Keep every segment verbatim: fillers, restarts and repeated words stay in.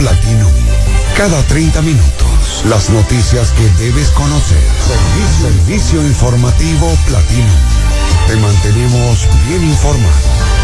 Platinum. Cada treinta minutos, las noticias que debes conocer. Servicio, Servicio informativo Platinum. Te mantenemos bien informado.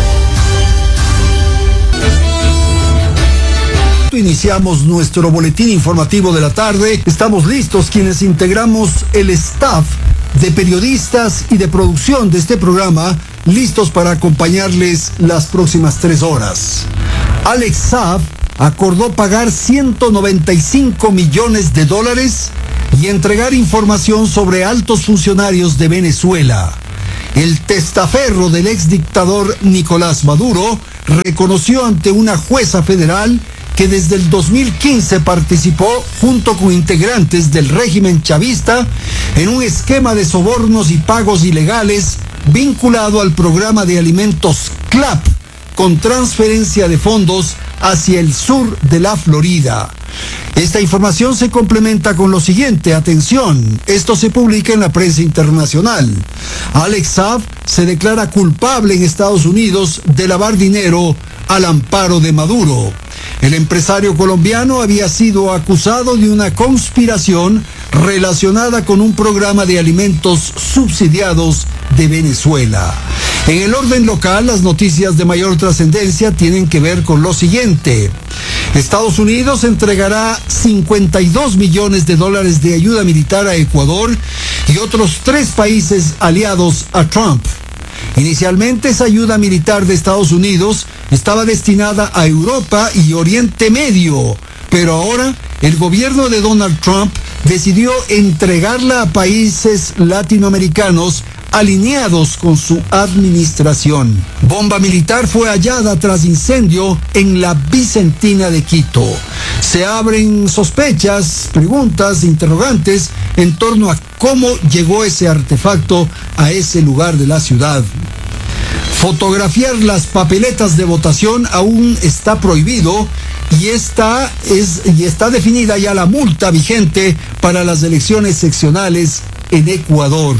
Iniciamos nuestro boletín informativo de la tarde. Estamos listos quienes integramos el staff de periodistas y de producción de este programa, listos para acompañarles las próximas tres horas. Alex Saab acordó pagar ciento noventa y cinco millones de dólares y entregar información sobre altos funcionarios de Venezuela. El testaferro del exdictador Nicolás Maduro reconoció ante una jueza federal que desde el dos mil quince participó junto con integrantes del régimen chavista en un esquema de sobornos y pagos ilegales vinculado al programa de alimentos CLAP con transferencia de fondos hacia el sur de la Florida. Esta información se complementa con lo siguiente, atención, esto se publica en la prensa internacional. Alex Saab se declara culpable en Estados Unidos de lavar dinero al amparo de Maduro. El empresario colombiano había sido acusado de una conspiración relacionada con un programa de alimentos subsidiados de Venezuela. En el orden local, las noticias de mayor trascendencia tienen que ver con lo siguiente. Estados Unidos entregará cincuenta y dos millones de dólares de ayuda militar a Ecuador y otros tres países aliados a Trump. Inicialmente, esa ayuda militar de Estados Unidos estaba destinada a Europa y Oriente Medio, pero ahora el gobierno de Donald Trump decidió entregarla a países latinoamericanos alineados con su administración. Bomba militar fue hallada tras incendio en la Vicentina de Quito. Se abren sospechas, preguntas, interrogantes en torno a cómo llegó ese artefacto a ese lugar de la ciudad. Fotografiar las papeletas de votación aún está prohibido y esta es y está definida ya la multa vigente para las elecciones seccionales en Ecuador.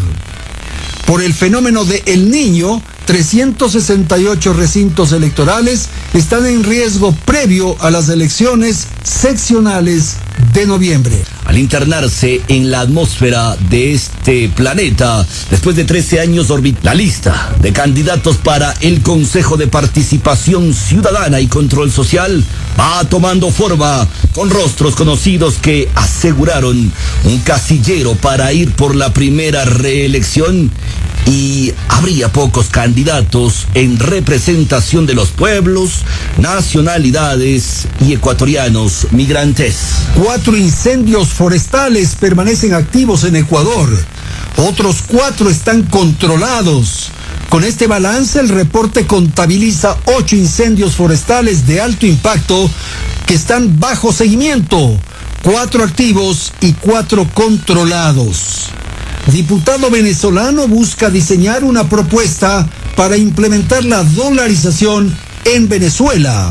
Por el fenómeno de El Niño, trescientos sesenta y ocho recintos electorales están en riesgo previo a las elecciones seccionales de noviembre. Al internarse en la atmósfera de este planeta, después de trece años orbitando, la lista de candidatos para el Consejo de Participación Ciudadana y Control Social va tomando forma con rostros conocidos que aseguraron un casillero para ir por la primera reelección y habría pocos candidatos en representación de los pueblos, nacionalidades y ecuatorianos migrantes. Cuatro incendios forestales permanecen activos en Ecuador. Otros cuatro están controlados. Con este balance, el reporte contabiliza ocho incendios forestales de alto impacto que están bajo seguimiento, cuatro activos y cuatro controlados. Diputado venezolano busca diseñar una propuesta para implementar la dolarización en Venezuela.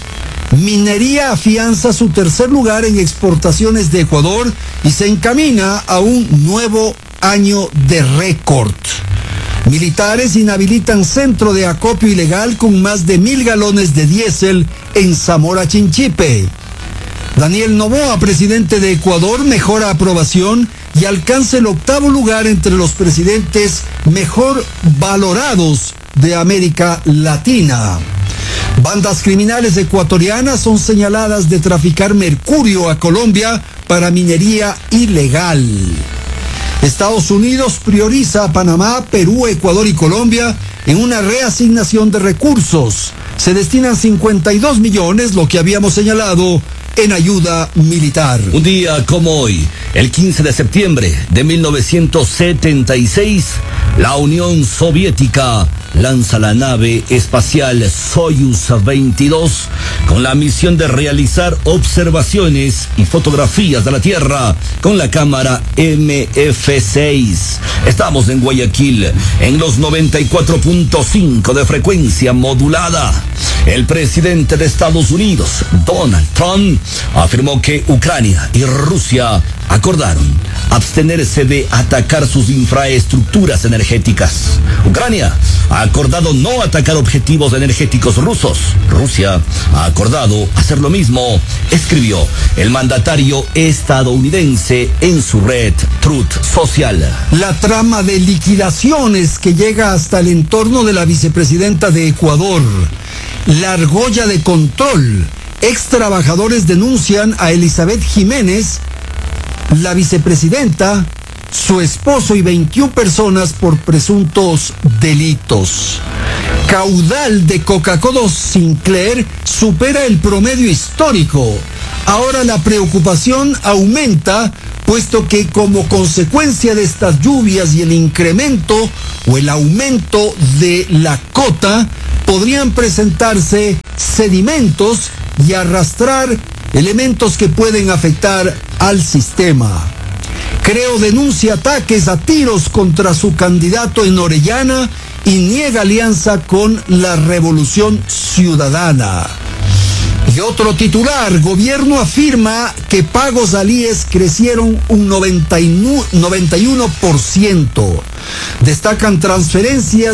Minería afianza su tercer lugar en exportaciones de Ecuador y se encamina a un nuevo año de récord. Militares inhabilitan centro de acopio ilegal con más de mil galones de diésel en Zamora Chinchipe. Daniel Noboa, presidente de Ecuador, mejora aprobación y alcanza el octavo lugar entre los presidentes mejor valorados de América Latina. Bandas criminales ecuatorianas son señaladas de traficar mercurio a Colombia para minería ilegal. Estados Unidos prioriza a Panamá, Perú, Ecuador y Colombia en una reasignación de recursos. Se destinan cincuenta y dos millones, lo que habíamos señalado, en ayuda militar. Un día como hoy, el quince de septiembre de mil novecientos setenta y seis, la Unión Soviética lanza la nave espacial Soyuz veintidós con la misión de realizar observaciones y fotografías de la Tierra con la cámara eme efe seis. Estamos en Guayaquil, en los noventa y cuatro punto cinco de frecuencia modulada. El presidente de Estados Unidos, Donald Trump, afirmó que Ucrania y Rusia acordaron abstenerse de atacar sus infraestructuras energéticas. Ucrania ha acordado no atacar objetivos energéticos rusos. Rusia ha acordado hacer lo mismo, escribió el mandatario estadounidense en su red Truth Social. La trama de liquidaciones que llega hasta el entorno de la vicepresidenta de Ecuador. La argolla de control. Ex trabajadores denuncian a Elizabeth Jiménez, la vicepresidenta, su esposo y veintiuna personas por presuntos delitos. Caudal de Coca-Cola Sinclair supera el promedio histórico. Ahora la preocupación aumenta, puesto que como consecuencia de estas lluvias y el incremento o el aumento de la cota, podrían presentarse sedimentos y arrastrar elementos que pueden afectar al sistema. Creo denuncia ataques a tiros contra su candidato en Orellana y niega alianza con la Revolución Ciudadana. Y otro titular, gobierno afirma que pagos al I E S crecieron un noventa y uno por ciento. Destacan transferencias